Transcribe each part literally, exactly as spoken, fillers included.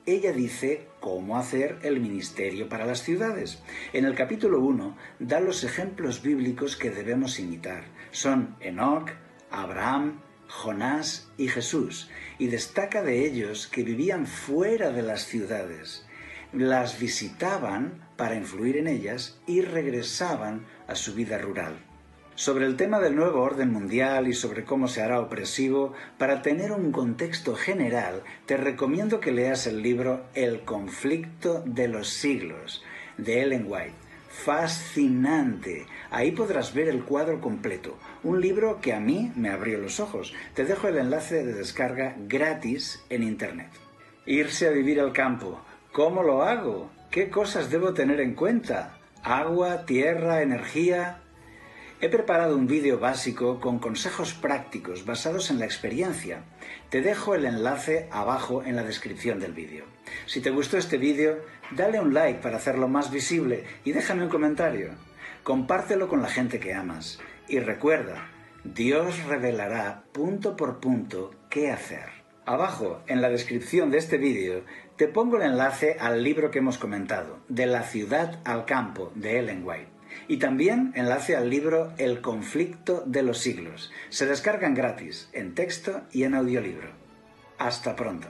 ella dice cómo hacer el ministerio para las ciudades. En el capítulo uno da los ejemplos bíblicos que debemos imitar. Son Enoc, Abraham, Jonás y Jesús, y destaca de ellos que vivían fuera de las ciudades. Las visitaban para influir en ellas y regresaban a su vida rural. Sobre el tema del nuevo orden mundial y sobre cómo se hará opresivo, para tener un contexto general, te recomiendo que leas el libro El conflicto de los siglos, de Ellen White. Fascinante. Ahí podrás ver el cuadro completo. Un libro que a mí me abrió los ojos. Te dejo el enlace de descarga gratis en internet. Irse a vivir al campo. ¿Cómo lo hago? ¿Qué cosas debo tener en cuenta? ¿Agua, tierra, energía? He preparado un vídeo básico con consejos prácticos basados en la experiencia. Te dejo el enlace abajo en la descripción del vídeo. Si te gustó este vídeo, dale un like para hacerlo más visible y déjame un comentario. Compártelo con la gente que amas. Y recuerda, Dios revelará punto por punto qué hacer. Abajo, en la descripción de este vídeo, te pongo el enlace al libro que hemos comentado, De la ciudad al campo, de Ellen White. Y también enlace al libro El conflicto de los siglos. Se descargan gratis, en texto y en audiolibro. Hasta pronto.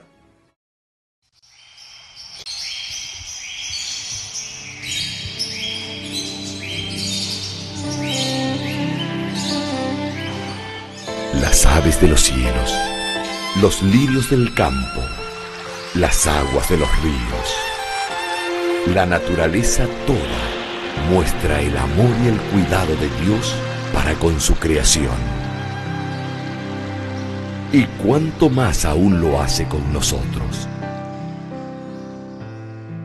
Las aves de los cielos, los lirios del campo, las aguas de los ríos, la naturaleza toda muestra el amor y el cuidado de Dios para con su creación. Y cuánto más aún lo hace con nosotros.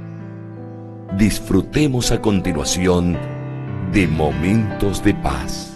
Disfrutemos a continuación de momentos de paz.